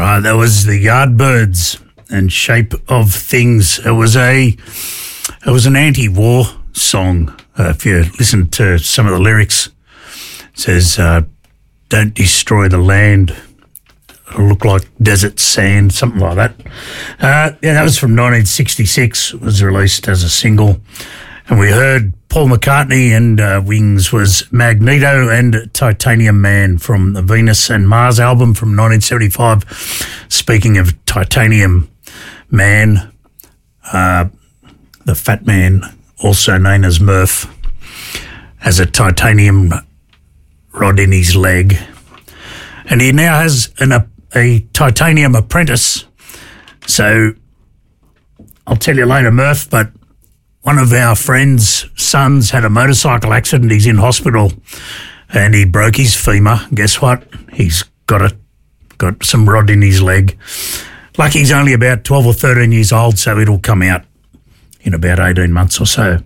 right, that was the Yardbirds and Shape of Things. It was an anti-war song. If you listen to some of the lyrics, it says, "Don't destroy the land. It'll look like desert sand," something like that. That was from 1966. It was released as a single. And we heard Paul McCartney and Wings was Magneto, and Titanium Man from the Venus and Mars album from 1975. Speaking of Titanium Man, the Fat Man, also known as Murph, has a titanium rod in his leg. And he now has a titanium apprentice. So I'll tell you later, Murph, but one of our friends' sons had a motorcycle accident. He's in hospital and he broke his femur. Guess what? He's got some rod in his leg. Lucky he's only about 12 or 13 years old, so it'll come out in about 18 months or so.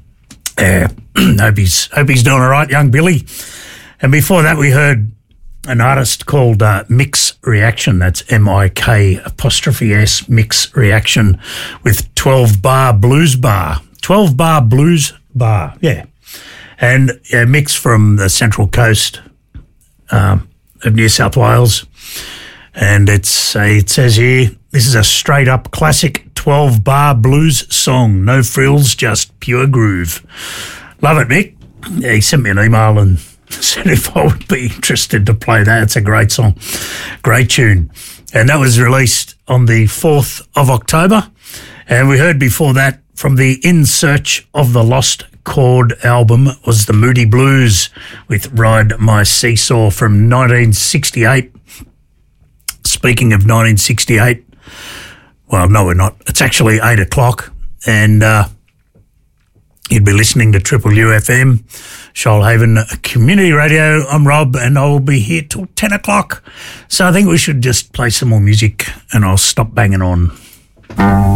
Hope he's doing all right, young Billy. And before that, we heard an artist called Mix Reaction. That's MIK''S, Mix Reaction, with 12 Bar Blues Bar. 12 Bar Blues Bar, yeah. And Mix from the Central Coast of New South Wales. And it says here, this is a straight-up classic 12-bar blues song. No frills, just pure groove. Love it, Mick. Yeah, he sent me an email and said if I would be interested to play that. It's a great song, great tune. And that was released on the 4th of October. And we heard before that from the In Search of the Lost Chord album was the Moody Blues with Ride My Seesaw from 1968. Speaking of 1968, well, no, we're not. It's actually 8 o'clock and you'd be listening to Triple UFM, Shoalhaven Community Radio. I'm Rob and I will be here till 10 o'clock. So I think we should just play some more music and I'll stop banging on.